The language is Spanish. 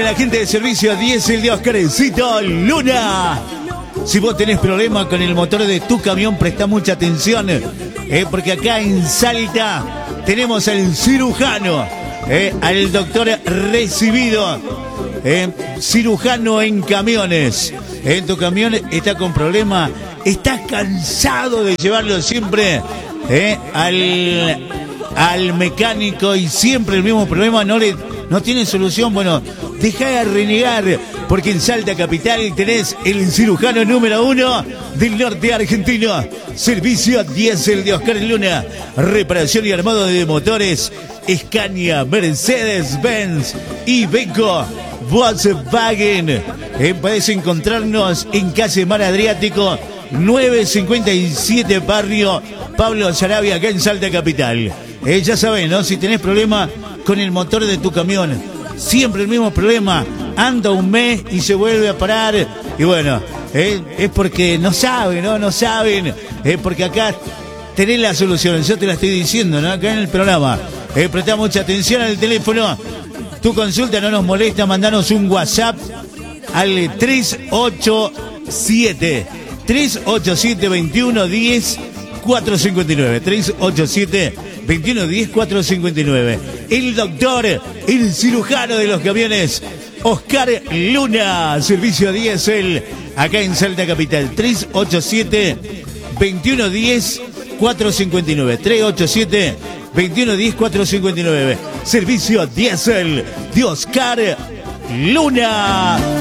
La gente de servicio diésel de Oscarcito Luna. Si vos tenés problema con el motor de tu camión, presta mucha atención, porque acá en Salta tenemos al cirujano, al doctor recibido, cirujano en camiones. Tu camión está con problema, estás cansado de llevarlo siempre al mecánico y siempre el mismo problema, no tiene solución. Bueno, deja de renegar, porque en Salta Capital tenés el cirujano número 1 del norte argentino. Servicio diésel de Oscar Luna, reparación y armado de motores Scania, Mercedes-Benz, Iveco, Volkswagen. Podés encontrarnos en calle Mar Adriático 957, barrio Pablo Sarabia, acá en Salta Capital. Ya sabés, ¿no? Si tenés problema con el motor de tu camión, siempre el mismo problema, anda un mes y se vuelve a parar. Y bueno, es porque no saben, ¿no? No saben, porque acá tenés la solución. Yo te la estoy diciendo, ¿no? Acá en el programa. Prestá mucha atención al teléfono. Tu consulta no nos molesta, mandanos un WhatsApp al 387 21 10 459. 387 21 10 459. El doctor, el cirujano de los camiones, Oscar Luna, servicio diésel, acá en Salta Capital. 387 21 10 459. 387 21 10 459. Servicio diésel de Oscar Luna.